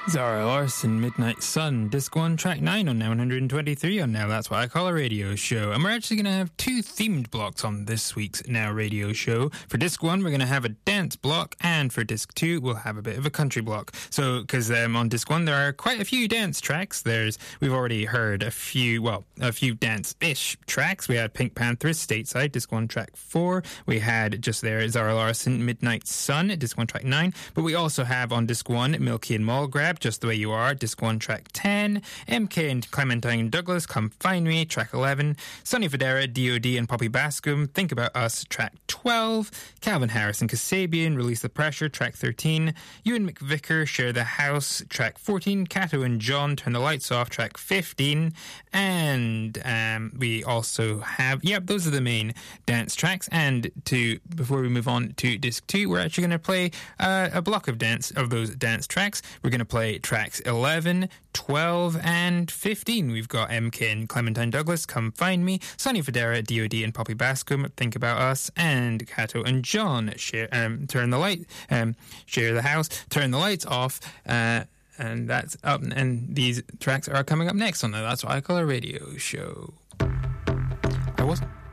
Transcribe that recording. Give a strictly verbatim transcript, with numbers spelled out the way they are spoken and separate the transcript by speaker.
Speaker 1: Zara Larson, Midnight Sun, Disc one, Track nine on Now one hundred twenty-three on Now That's What I Call a Radio Show. And we're actually going to have two themed blocks on this week's Now Radio Show. For Disc one, we're going to have a dance block, and for Disc two, we'll have a bit of a country block. So, because um, on Disc one, there are quite a few dance tracks. There's, we've already heard a few, well, a few dance-ish tracks. We had Pink Panthers, Stateside, Disc one, Track four. We had, just there, Zara Larson, Midnight Sun, Disc one, Track nine. But we also have on Disc one, Milky and Mallgrab, Just the Way You Are, Disc one, Track ten, M K and Clementine Douglas, Come Find Me, Track eleven, Sonny Fodera, D O D and Poppy Bascom, Think About Us, Track twelve, Calvin Harris and Kasabian, Release the Pressure, Track thirteen, Ewan McVicker, Share the House, Track fourteen, Kato and John, Turn the Lights Off, Track fifteen, and um, we also have, yep, those are the main dance tracks. And to before we move on to Disc two, we're actually going to play uh, a block of dance of those dance tracks. We're going to play tracks eleven, twelve, and fifteen. We've got M K and Clementine Douglas, Come Find Me, Sonny Fodera, D O D and Poppy Bascom, Think About Us, and Kato and John, share, um, Turn the Light, um, Share the House, Turn the Lights Off, uh, and that's up. And these tracks are coming up next on the That's What I Call a Radio Show. I wasn't.